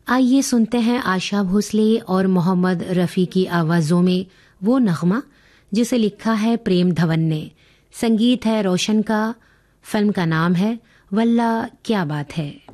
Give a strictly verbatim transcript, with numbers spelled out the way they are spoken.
आइए सुनते हैं आशा भोसले और मोहम्मद रफ़ी की आवाज़ों में वो नगमा जिसे लिखा है प्रेम धवन ने। संगीत है रोशन का। फिल्म का नाम है वल्ला क्या बात है।